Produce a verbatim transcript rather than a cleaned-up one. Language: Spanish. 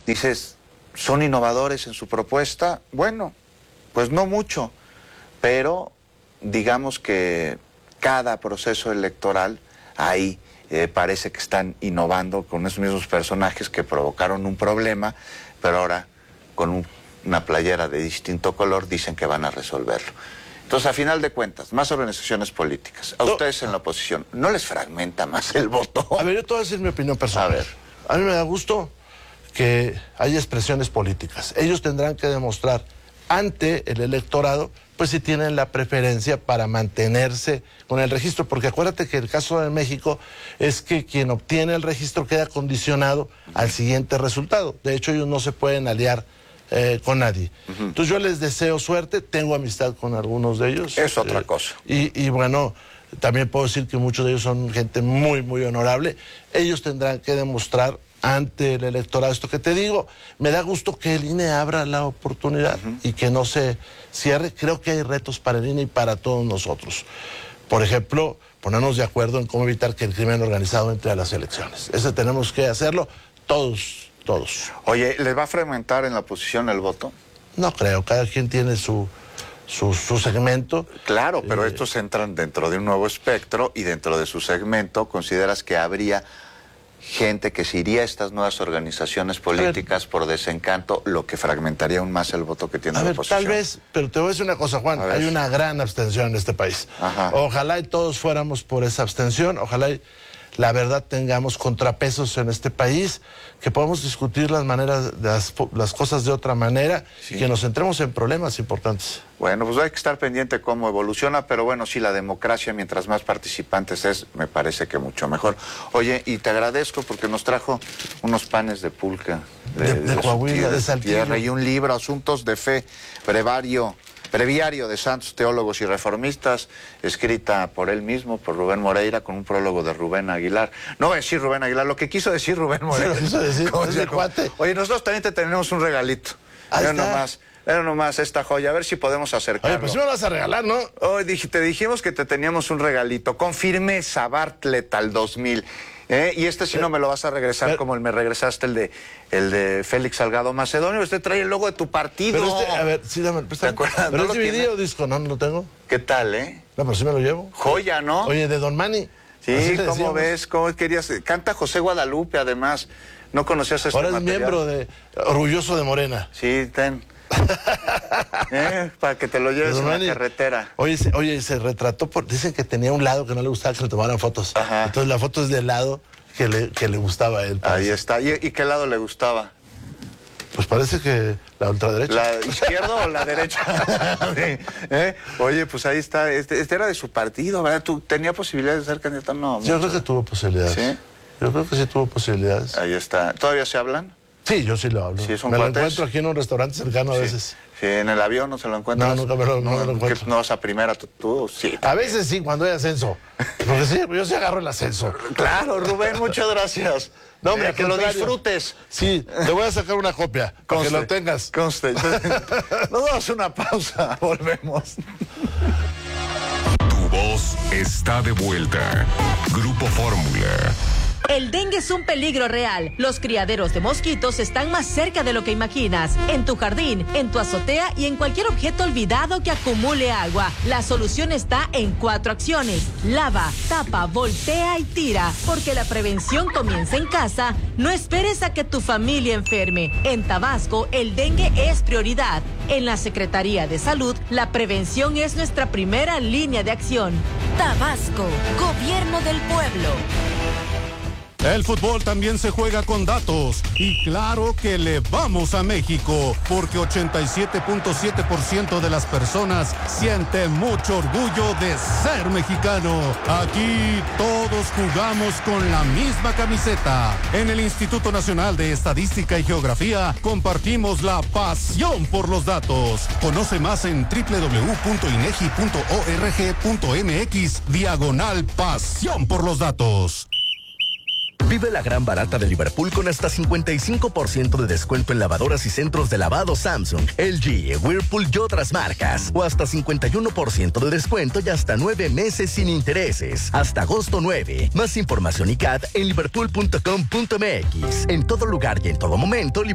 dices, ¿son innovadores en su propuesta? Bueno, pues no mucho, pero digamos que cada proceso electoral ahí eh, parece que están innovando con esos mismos personajes que provocaron un problema, pero ahora con un, una playera de distinto color dicen que van a resolverlo. Entonces, a final de cuentas, más organizaciones políticas, a no. ustedes en la oposición, ¿no les fragmenta más el voto? A ver, yo te voy a decir mi opinión personal. A ver. A mí me da gusto que haya expresiones políticas. Ellos tendrán que demostrar ante el electorado, pues si tienen la preferencia para mantenerse con el registro, porque acuérdate que el caso de México es que quien obtiene el registro queda condicionado al siguiente resultado. De hecho, ellos no se pueden aliar eh, con nadie. Uh-huh. Entonces yo les deseo suerte, tengo amistad con algunos de ellos. Es otra eh, cosa. Y, y bueno, también puedo decir que muchos de ellos son gente muy, muy honorable. Ellos tendrán que demostrar ante el electorado esto que te digo. Me da gusto que el I N E abra la oportunidad uh-huh. y que no se cierre. Creo que hay retos para el I N E y para todos nosotros. Por ejemplo, ponernos de acuerdo en cómo evitar que el crimen organizado entre a las elecciones. Ese tenemos que hacerlo todos, todos. Oye, ¿les va a fragmentar en la oposición el voto? No creo, cada quien tiene su... Su, su segmento. Claro, pero eh, estos entran dentro de un nuevo espectro y dentro de su segmento consideras que habría gente que se iría a estas nuevas organizaciones políticas por desencanto, lo que fragmentaría aún más el voto que tiene a la ver, oposición. Tal vez, pero te voy a decir una cosa, Juan, hay una gran abstención en este país. Ajá. Ojalá y todos fuéramos por esa abstención, ojalá y la verdad tengamos contrapesos en este país, que podamos discutir las maneras, las, las cosas de otra manera, sí. y que nos centremos en problemas importantes. Bueno, pues hay que estar pendiente cómo evoluciona, pero bueno, sí, la democracia, mientras más participantes es, me parece que mucho mejor. Oye, y te agradezco porque nos trajo unos panes de pulca. De, de, de, de Coahuila, de Saltillo. Y un libro, Asuntos de Fe, brevario. Breviario de Santos Teólogos y Reformistas, escrita por él mismo, por Rubén Moreira, con un prólogo de Rubén Aguilar. No voy a decir Rubén Aguilar, lo que quiso decir Rubén Moreira. Lo quiso decir, como, es de como, cuate. Oye, nosotros también te tenemos un regalito. Pero nomás, pero nomás esta joya, a ver si podemos acercarlo. Oye, pues sí me vas a regalar, ¿no? Hoy dije, te dijimos que te teníamos un regalito, con firmeza, Bartlett al dos mil. ¿Eh? Y este si no me lo vas a regresar pero, como el me regresaste el de el de Félix Salgado Macedonio. Usted trae el logo de tu partido. Pero este, a ver, sí, dame, ¿te acuerdas? ¿Pero ¿No es D V D o disco? No, no lo tengo. ¿Qué tal, eh? No, pero sí me lo llevo. Joya, ¿no? Oye, de Don Manny. Sí, ¿cómo ves? ¿Cómo querías? Canta José Guadalupe, además. ¿No conocías este Ahora es material? miembro de Orgulloso de Morena. Sí, ten. ¿Eh? Para que te lo lleves en la carretera. Oye, se, oye, se retrató por... Dicen que tenía un lado que no le gustaba que le tomaran fotos. Ajá. Entonces la foto es del lado que le, que le gustaba a él. Parece. Ahí está. ¿Y, ¿Y qué lado le gustaba? Pues parece que la ultraderecha. ¿La izquierda o la derecha? Sí. ¿Eh? Oye, pues ahí está. Este, este era de su partido, ¿verdad? ¿Tú tenía posibilidades de ser candidato? No. Yo creo que tuvo posibilidades. ¿Sí? Yo creo que sí tuvo posibilidades. Ahí está. ¿Todavía se hablan? Sí, yo sí lo hablo. ¿Sí es un me cuates? lo encuentro aquí en un restaurante cercano sí. a veces. Sí, en el avión no se lo encuentras. No, nunca me lo, no, no me lo encuentro. ¿No vas a primera tú? tú sí. A veces sí, cuando hay ascenso. Porque sí, yo sí agarro el ascenso. Claro, Rubén, muchas gracias. No, hombre, eh, que lo disfrutes. Sí, te voy a sacar una copia, para que lo tengas. Conste. Nos damos una pausa, volvemos. Tu voz está de vuelta. Grupo Fórmula. El dengue es un peligro real. Los criaderos de mosquitos están más cerca de lo que imaginas. En tu jardín, en tu azotea y en cualquier objeto olvidado que acumule agua. La solución está en cuatro acciones. Lava, tapa, voltea y tira. Porque la prevención comienza en casa. No esperes a que tu familia enferme. En Tabasco, el dengue es prioridad. En la Secretaría de Salud, la prevención es nuestra primera línea de acción. Tabasco, Gobierno del Pueblo. El fútbol también se juega con datos y claro que le vamos a México porque ochenta y siete punto siete por ciento de las personas siente mucho orgullo de ser mexicano. Aquí todos jugamos con la misma camiseta. En el Instituto Nacional de Estadística y Geografía compartimos la pasión por los datos. Conoce más en doble u doble u doble u punto inegi punto org punto mx diagonal pasión por los datos. Vive la gran barata de Liverpool con hasta cincuenta y cinco por ciento de descuento en lavadoras y centros de lavado Samsung, L G, Whirlpool y otras marcas. O hasta cincuenta y uno por ciento de descuento y hasta nueve meses sin intereses. Hasta agosto nueve. Más información y C A D en liverpool punto com punto mx. En todo lugar y en todo momento,